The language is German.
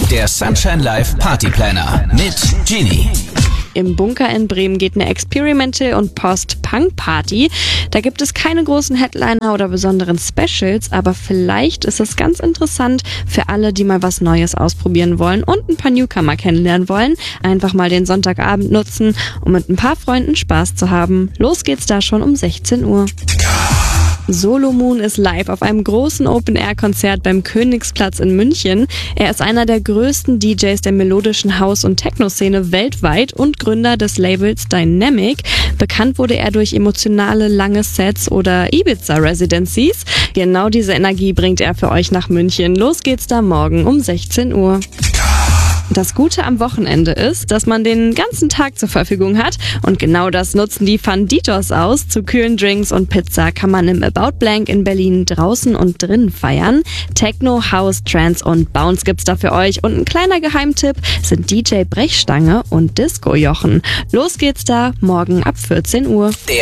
Der Sunshine Live Partyplanner mit Genie. Im Bunker in Bremen geht eine Experimental- und Post-Punk-Party. Da gibt es keine großen Headliner oder besonderen Specials, aber vielleicht ist es ganz interessant für alle, die mal was Neues ausprobieren wollen und ein paar Newcomer kennenlernen wollen. Einfach mal den Sonntagabend nutzen, um mit ein paar Freunden Spaß zu haben. Los geht's da schon um 16 Uhr. Solomon ist live auf einem großen Open-Air-Konzert beim Königsplatz in München. Er ist einer der größten DJs der melodischen House- und Techno-Szene weltweit und Gründer des Labels Dynamic. Bekannt wurde er durch emotionale, lange Sets oder Ibiza-Residencies. Genau diese Energie bringt er für euch nach München. Los geht's da morgen um 16 Uhr. Das Gute am Wochenende ist, dass man den ganzen Tag zur Verfügung hat und genau das nutzen die Funditos aus. Zu kühlen Drinks und Pizza kann man im About Blank in Berlin draußen und drinnen feiern. Techno, House, Trance und Bounce gibt's da für euch und ein kleiner Geheimtipp sind DJ Brechstange und Disco-Jochen. Los geht's da morgen ab 14 Uhr.